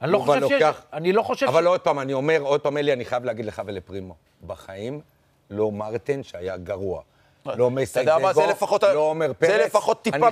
אני לא חושב אבל עוד פעם, אני אומר, עוד פעם, אלי, אני חייב להגיד לך ולפרימו, בחיים לא מרטן שהיה גרוע. לא מסיידגו, לא אומר פרץ. זה לפחות טיפה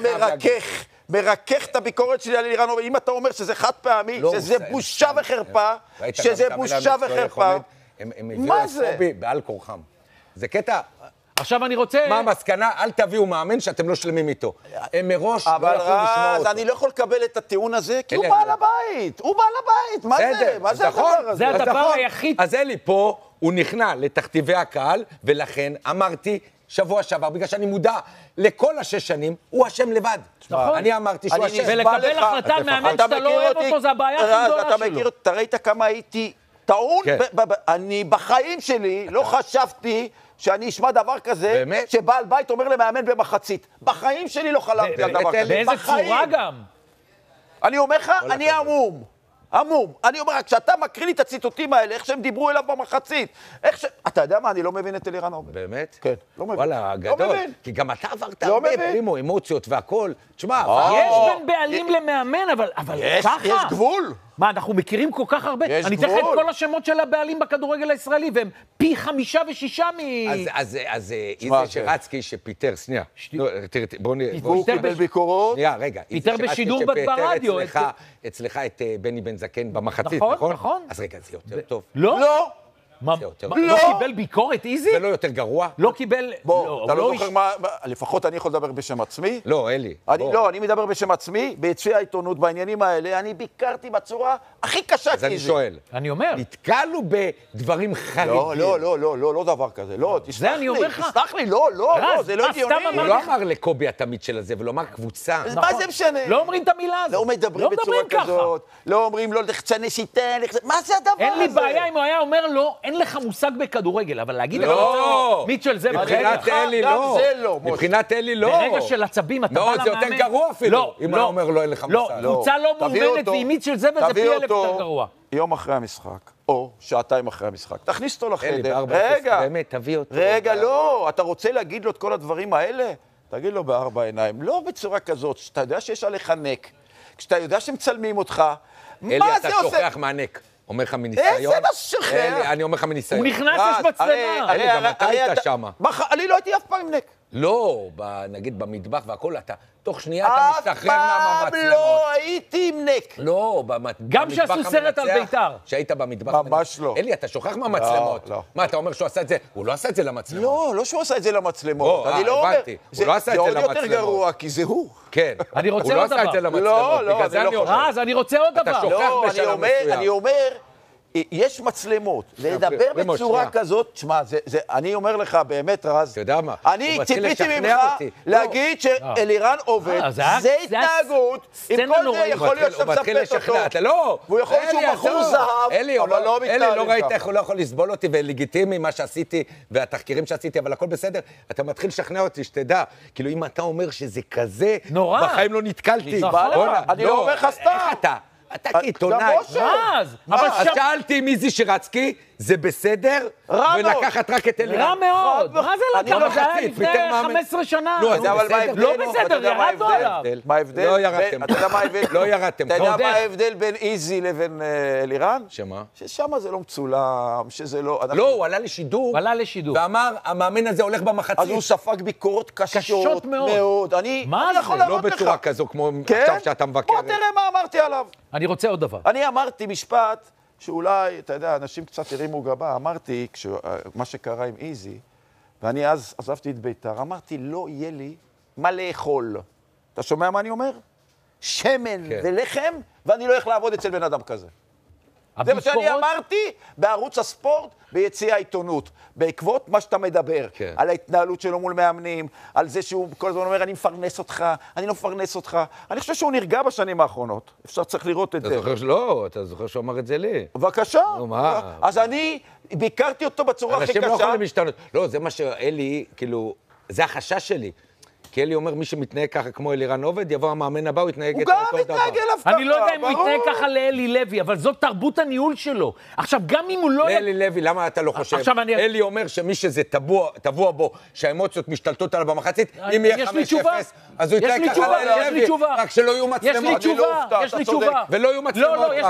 מרכך את הביקורת שלי על אלירן עובד. אם אתה אומר שזה חד פעמי, שזה בושה וחרפה, שזה בושה וחרפה, מה זה? בעל כורחם. זה קטע... עכשיו אני רוצה... מה המסקנה? אל תביאו מאמן שאתם לא שלמים איתו. הם מראש לא אבל יכולים לשמוע אותו. אז אני לא יכול לקבל את הטיעון הזה, כי הוא בעל הבית. הוא בעל הבית. מה זה? מה זה הדבר הזה? זה הדבר היחיד. אז אלי פה, הוא נכנע לתכתיבי הקהל, ולכן אמרתי שבוע שעבר, בגלל שאני מודע לכל 6 שנים, הוא אשם לבד. נכון. אני אמרתי שהוא אשם. ולקבל החלטה על מאמן שאתה לא אוהב אותו, זה הבעיה הכי גדולה שלו. אתה ראית כמה הייתי טעון? אני בחיים שלי לא חשבתי שאני אשמע דבר כזה, שבעל בית אומר למאמן במחצית. בחיים שלי לא חלמתי על דבר כזה. באיזה צורה גם? אני אומר לך, אני עמום. אני אומר לך, כשאתה מקריא לי את הציטוטים האלה, איך שהם דיברו אליו במחצית, אתה יודע מה, אני לא מבין את אלירן עובד. באמת? כן, לא מבין. וואלה, גדול. כי גם אתה עברת הרבה פרימו, אמוציות והכל. תשמע, יש בין בעלים למאמן, אבל ככה. יש גבול. מה, אנחנו מכירים כל כך הרבה? אני צריך את כל השמות של הבעלים בכדורגל הישראלי, והם פי 5 ו6 אז איזה שרצקי שפיטר, שנייה. הוא קיבל ביקורות. שנייה, רגע. פיטר בשידור ברדיו. אצלך את בני בן זקן במחצית, נכון? נכון. אז רגע, זה יותר טוב. לא. לא קיבל ביקורת, איזי? זה לא יותר גרוע? לא קיבל... בוא, אתה לא זוכר מה... לפחות אני יכול לדבר בשם עצמי. לא, אלי. לא, אני מדבר בשם עצמי, ביציע העיתונות בעניינים האלה, אני ביקרתי בצורה הכי קשה אז אני שואל. אני אומר. נתקלנו בדברים חריגים. לא דבר כזה. לא, זה אני אומר לך. תסלח לי, לא, זה לא הגיוני. הוא לא אמר לקובי התמיד של הזה, ולא אמר קבוצה. מה זה משנה? לא אומרים את המילה הזאת. לא מדברים בצורה כזאת. לא אומרים לו לחצני שיטן, מה זה הדבר הזה? אין לי בעיה אם הוא היה אומר לו, אין לך מושג בכדורגל, אבל להגיד... לא! מיטשל זה... מבחינת אלי לא. מבחינת אלי לא. ברגע של עצבים, אתה בא למאמן... זה יותר גרוע אפילו. אם הוא אומר לו, אין לך מושג. לא, קבוצה לא מאומנת ועם מיטשל זה, וזה פי 1000 יותר גרוע. יום אחרי המשחק, או שעתיים אחרי המשחק. תכניס אותו לחדר. רגע. באמת, תביא אותו. רגע, לא. אתה רוצה להגיד לו את כל הדברים האלה? תגיד לו בארבע עיניים. לא בצורה כזאת, שאתה יודע שיש עליך נק. כשאתה יודע שמצלמים אותך, מה זה עושה? אלי, אתה שוכח מהנק. אומר לך מניסיון. איזה מה שוכח? אני אומר לך מניסיון. הוא נכנס, יש מצלמה. אלי, גם אתה היית שמה. אני לא הייתי אף פעם עם נק. לא, נגיד במטבח והכל, אתה תוך שנייה אתה משתחרר מהמצלמות. אף פעם לא הייתי עם נק. לא, גם שעשו סרט על בית"ר. שהיית במטבח. ממש לא. אלי, אתה שוכח מהמצלמות. מה, אתה אומר שהוא עשה את זה? הוא לא עשה את זה למצלמות. לא שהוא עשה את זה למצלמות. אני לא אומר. הוא לא עשה את זה למצלמות. זה עוד יותר גרוע, כי זה הוא. כן. אני רוצה עוד דבר. הוא לא עשה את זה למצלמות. לא, זה לא חושב. אז אני רוצה עוד דבר. אתה שוכח בשלב מסוים. אני אומר... יש מצלמות, לדבר בצורה כזאת, תשמע, אני אומר לך באמת, רז, אתה יודע מה? אני ציפיתי ממך להגיד שאלירן עובד, זה התנהגות, עם כל זה יכול להיות שאתה מספק אותו, לא, והוא יכול להיות שהוא בחור זהב, אלי, לא ראית איך הוא לא יכול לסבול אותי, ולגיטימי מה שעשיתי, והתחקירים שעשיתי, אבל הכל בסדר, אתה מתחיל לשכנע אותי, שתדע, כאילו אם אתה אומר שזה כזה, בחיים לא נתקלתי, אני לא אומר לך סתם. איך אתה כעיתונאי. אז שאלתי אם איזי שרצקי, זה בסדר? ולקחת רק את אלירן. רע מאוד. מה זה לקחת? זה היה לפני 15 שנה. לא בסדר, ירדנו עליו. מה ההבדל? לא ירדתם. אתה יודע מה ההבדל? לא ירדתם. אתה יודע מה ההבדל בין איזי לבין אלירן? שמה? ששם זה לא מצולם, שזה לא... לא, הוא עלה לשידור. ואמר, המאמן הזה הולך במחצית. אז הוא ספג ביקורות קשות מאוד. מה זה? לא בצורה כזו, כמו עכשיו שאתה מבקר. בוא תראה מה אמרתי עליו. אני רוצה עוד דבר. אני אמרתי משפט שאולי, אתה יודע, אנשים קצת הרימו גבה. אמרתי, מה שקרה עם איזי, ואני אז עזבתי את בית"ר, אמרתי, לא יהיה לי מה לאכול. אתה שומע מה אני אומר? שמן ולחם, ואני לא הולך לעבוד אצל בן אדם כזה. זה מה שאני אמרתי בערוץ הספורט, ביציע העיתונות, בעקבות מה שאתה מדבר, על ההתנהלות שלו מול מאמנים, על זה שהוא כל הזמן אומר, אני מפרנס אותך, אני לא מפרנס אותך. אני חושב שהוא נרגע בשנים האחרונות. אפשר צריך לראות את זה. אתה זוכר שלא, אתה זוכר שהוא אמר את זה לי. בבקשה. אז אני ביקרתי אותו בצורה הכי קשה. אנשים לא יכולים להשתנות. לא, זה מה שאלי, כאילו, זה החשש שלי. כי אלי אומר, מי שמתנהג ככה כמו אלירן עובד, יבוא המאמן הבא, הוא יתנהג את אותו דבר. הוא גם מתנהג אליו ככה. אני לא יודע אם הוא יתנהג ככה לאלי לוי, אבל זאת תרבות הניהול שלו. עכשיו, גם אם הוא לא... לאלי לוי, למה אתה לא חושב? אלי אומר שמי שזה טבוע בו, שהאמוציות משתלטות עליו במחצית, אם יהיה 5-0, אז הוא יתנהג ככה לאלי לוי. רק שלא יהיו מצלמות. יש לי תשובה. ולא יהיו מצלמות.